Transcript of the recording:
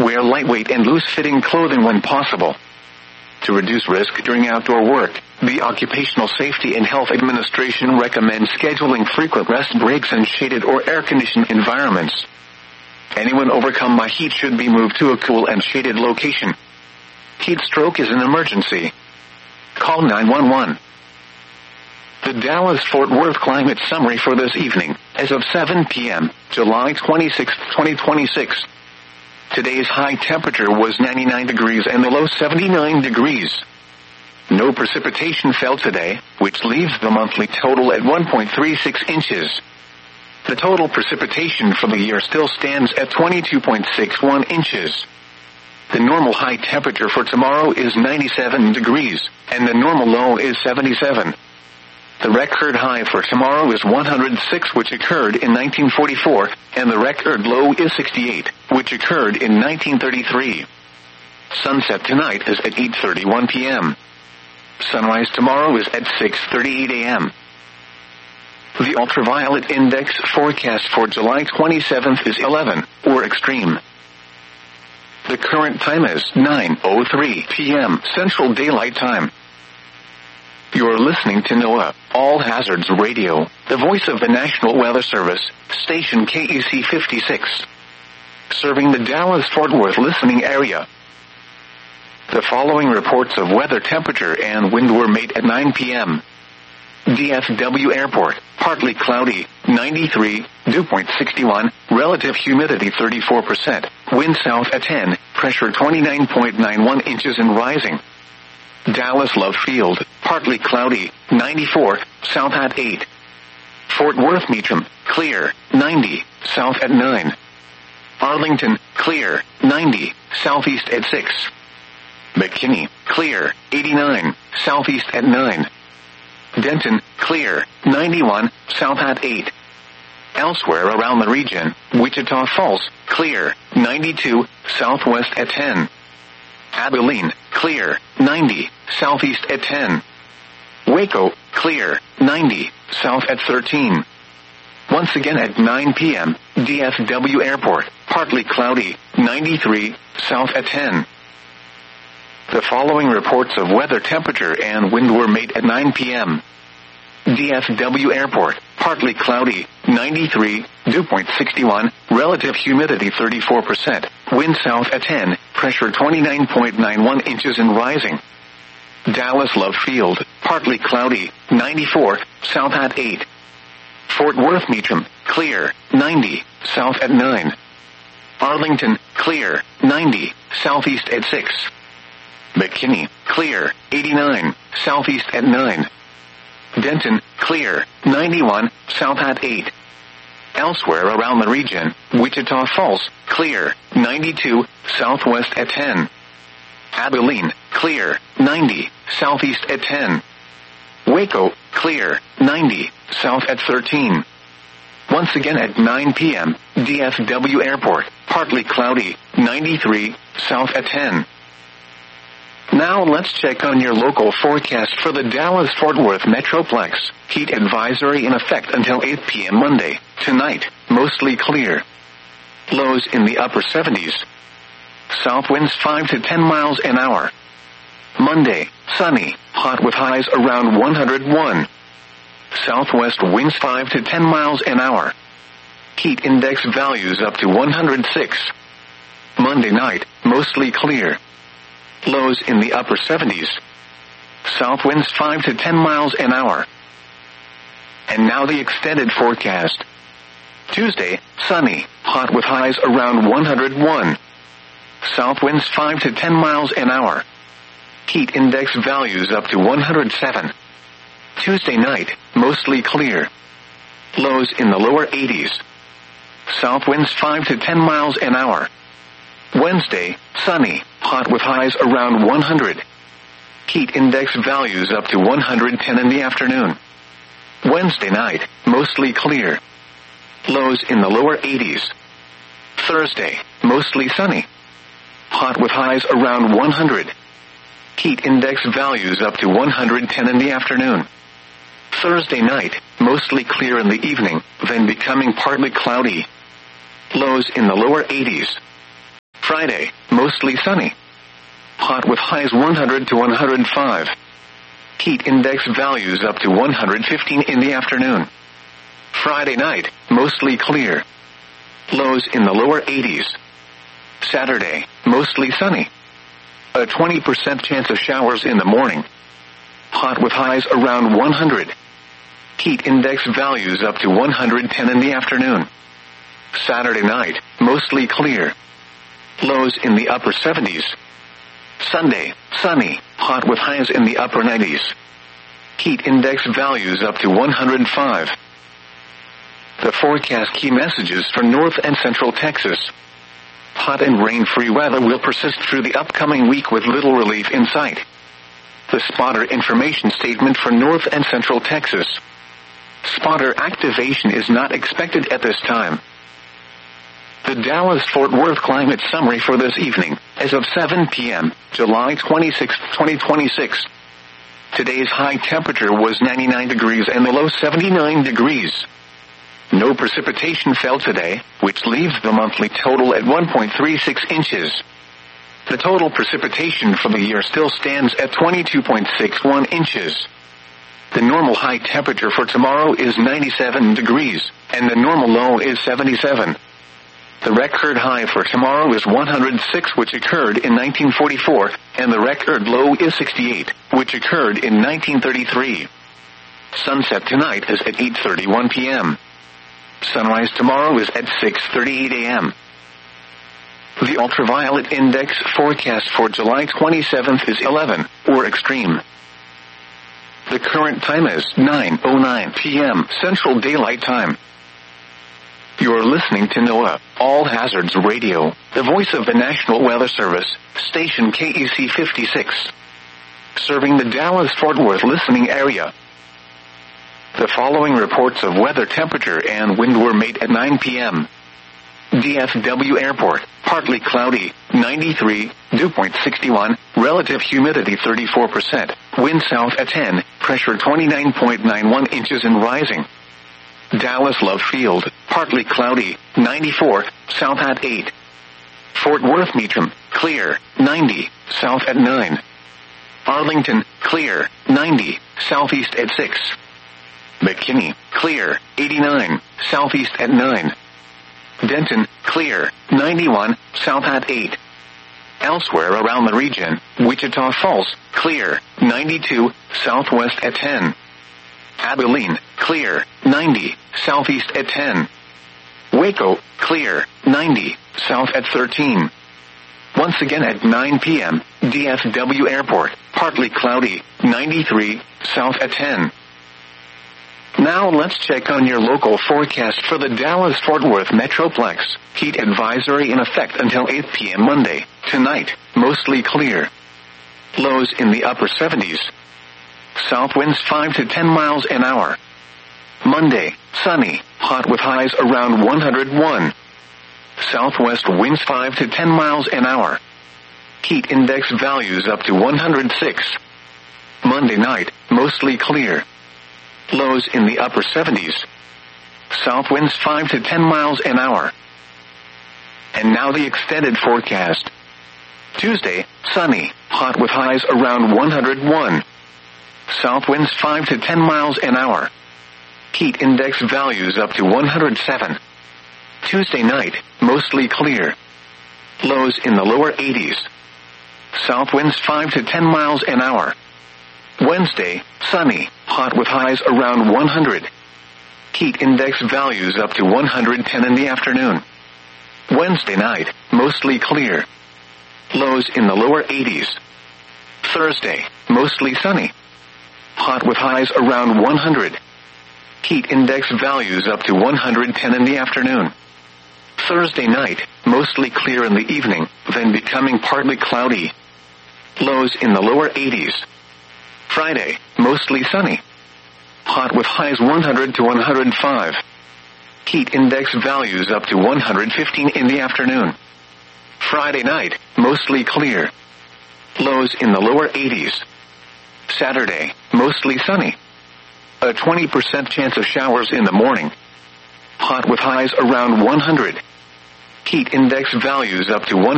Wear lightweight and loose-fitting clothing when possible. To reduce risk during outdoor work, the Occupational Safety and Health Administration recommends scheduling frequent rest breaks in shaded or air-conditioned environments. Anyone overcome by heat should be moved to a cool and shaded location. Heat stroke is an emergency. Call 911. The Dallas-Fort Worth climate summary for this evening, as of 7 p.m., July 26, 2026. Today's high temperature was 99 degrees and the low 79 degrees. No precipitation fell today, which leaves the monthly total at 1.36 inches. The total precipitation for the year still stands at 22.61 inches. The normal high temperature for tomorrow is 97 degrees, and the normal low is 77. The record high for tomorrow is 106, which occurred in 1944, and the record low is 68, which occurred in 1933. Sunset tonight is at 8:31 p.m. Sunrise tomorrow is at 6:38 a.m. The ultraviolet index forecast for July 27th is 11, or extreme. The current time is 9:03 p.m. Central Daylight Time. You're listening to NOAA, All Hazards Radio, the voice of the National Weather Service, station KEC 56. Serving the Dallas-Fort Worth listening area. The following reports of weather, temperature, and wind were made at 9 p.m. DFW Airport, partly cloudy, 93, dew point 61, relative humidity 34%, wind south at 10, pressure 29.91 inches and rising. Dallas Love Field, partly cloudy, 94, south at 8. Fort Worth Meacham, clear, 90, south at 9. Arlington, clear, 90, southeast at 6. McKinney, clear, 89, southeast at 9. Denton, clear, 91, south at 8. Elsewhere around the region, Wichita Falls, clear, 92, southwest at 10. Abilene, clear, 90, southeast at 10. Waco, clear, 90, south at 13. Once again at 9 p.m., DFW Airport, partly cloudy, 93, south at 10. The following reports of weather, temperature, and wind were made at 9 p.m. DFW Airport, partly cloudy, 93, dew point 61, relative humidity 34%, wind south at 10, pressure 29.91 inches and rising. Dallas Love Field, partly cloudy, 94, south at 8. Fort Worth Meacham, clear, 90, south at 9. Arlington, clear, 90, southeast at 6. McKinney, clear, 89, southeast at 9. Denton, clear, 91, south at 8. Elsewhere around the region, Wichita Falls, clear, 92, southwest at 10. Abilene, clear, 90, southeast at 10. Waco, clear, 90, south at 13. Once again at 9 p.m., DFW Airport, partly cloudy, 93, south at 10. Now let's check on your local forecast for the Dallas-Fort Worth Metroplex. Heat advisory in effect until 8 p.m. Monday. Tonight, mostly clear. Lows in the upper 70s. South winds 5 to 10 miles an hour. Monday, sunny, hot with highs around 101. Southwest winds 5 to 10 miles an hour. Heat index values up to 106. Monday night, mostly clear. Lows in the upper 70s. South winds 5 to 10 miles an hour. And now the extended forecast. Tuesday, sunny, hot with highs around 101. South winds 5 to 10 miles an hour. Heat index values up to 107. Tuesday night, mostly clear. Lows in the lower 80s. South winds 5 to 10 miles an hour. Wednesday, sunny, hot with highs around 100. Heat index values up to 110 in the afternoon. Wednesday night, mostly clear. Lows in the lower 80s. Thursday, mostly sunny. Hot with highs around 100. Heat index values up to 110 in the afternoon. Thursday night, mostly clear in the evening, then becoming partly cloudy. Lows in the lower 80s. Friday Friday, mostly sunny. Hot with highs 100 to 105. Heat index values up to 115 in the afternoon. Friday night, mostly clear. Lows in the lower 80s. Saturday, mostly sunny. A 20% chance of showers in the morning. Hot with highs around 100. Heat index values up to 110 in the afternoon. Saturday night, mostly clear. Lows in the upper 70s. Sunday, sunny, hot with highs in the upper 90s. Heat index values up to 105. The forecast key messages for North and Central Texas. Hot and rain-free weather will persist through the upcoming week with little relief in sight. The spotter information statement for North and Central Texas. Spotter activation is not expected at this time. The Dallas-Fort Worth climate summary for this evening, as of 7 p.m., July 26, 2026. Today's high temperature was 99 degrees and the low 79 degrees. No precipitation fell today, which leaves the monthly total at 1.36 inches. The total precipitation for the year still stands at 22.61 inches. The normal high temperature for tomorrow is 97 degrees, and the normal low is 77. The record high for tomorrow is 106, which occurred in 1944, and the record low is 68, which occurred in 1933. Sunset tonight is at 8:31 p.m. Sunrise tomorrow is at 6:38 a.m. The ultraviolet index forecast for July 27th is 11, or extreme. The current time is 9:09 p.m. Central Daylight Time. You're listening to NOAA, All Hazards Radio, the voice of the National Weather Service, station KEC 56. Serving the Dallas-Fort Worth listening area. The following reports of weather temperature and wind were made at 9 p.m. DFW Airport, partly cloudy, 93, dew point 61, relative humidity 34%, wind south at 10, pressure 29.91 inches and rising. Dallas Love Field, partly cloudy, 94, south at 8. Fort Worth Meacham, clear, 90, south at 9. Arlington, clear, 90, southeast at 6. McKinney, clear, 89, southeast at 9. Denton, clear, 91, south at 8. Elsewhere around the region, Wichita Falls, clear, 92, southwest at 10. Abilene, clear, 90, southeast at 10. Waco, clear, 90, south at 13. Once again at 9 p.m., DFW Airport, partly cloudy, 93, south at 10. Now let's check on your local forecast for the Dallas-Fort Worth Metroplex. Heat advisory in effect until 8 p.m. Monday. Tonight, mostly clear. Lows in the upper 70s. South winds 5 to 10 miles an hour. Monday, sunny, hot with highs around 101. Southwest winds 5 to 10 miles an hour. Heat index values up to 106. Monday night, mostly clear. Lows in the upper 70s. South winds 5 to 10 miles an hour. And now the extended forecast. Tuesday, sunny, hot with highs around 101. South winds 5 to 10 miles an hour. Heat index values up to 107. Tuesday night, mostly clear. Lows in the lower 80s. South winds 5 to 10 miles an hour. Wednesday, sunny, hot with highs around 100. Heat index values up to 110 in the afternoon. Wednesday night, mostly clear. Lows in the lower 80s. Thursday, mostly sunny. Hot with highs around 100. Heat index values up to 110 in the afternoon. Thursday night, mostly clear in the evening, then becoming partly cloudy. Lows in the lower 80s. Friday, mostly sunny. Hot with highs 100 to 105. Heat index values up to 115 in the afternoon. Friday night, mostly clear. Lows in the lower 80s. Saturday, mostly sunny. A 20% chance of showers in the morning. Hot with highs around 100. Heat index values up to 100.